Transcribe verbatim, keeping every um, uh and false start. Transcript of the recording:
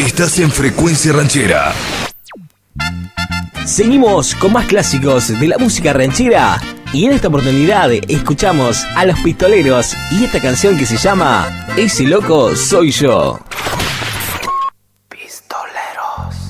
Estás en Frecuencia Ranchera. Seguimos con más clásicos de la música ranchera y en esta oportunidad escuchamos a Los Pistoleros y esta canción que se llama Ese loco soy yo.